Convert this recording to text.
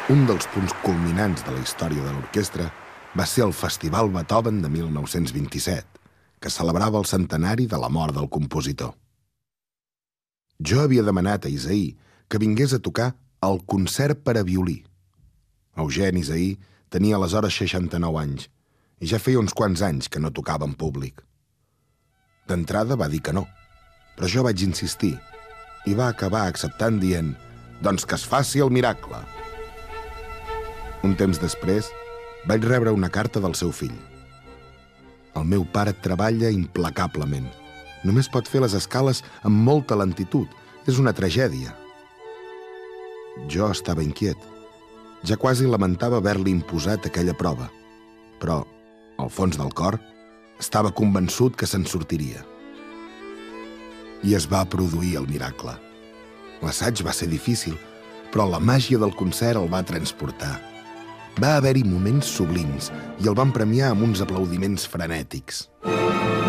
Un dels punts culminants de la història de l'orquestra va ser el Festival Beethoven de 1927, que celebrava el centenari de la mort del compositor. Jo havia demanat a Isaí que vingués a tocar el concert per a violí. Eugeni Isaí tenia aleshores 69 anys i ja feia uns quants anys que no tocava en públic. D'entrada va dir que no, però jo vaig insistir i va acabar acceptant dient «Doncs que es faci el miracle». Un temps després vaig rebre una carta del seu fill. El meu pare treballa implacablement. Només pot fer les escales amb molta lentitud. És una tragèdia. Jo estava inquiet. Ja quasi lamentava haver-li imposat aquella prova. Però, al fons del cor, estava convençut que se'n sortiria. I es va produir el miracle. L'assaig va ser difícil, però la màgia del concert el va transportar. Va haver-hi moments sublims i el van premiar amb uns aplaudiments frenètics.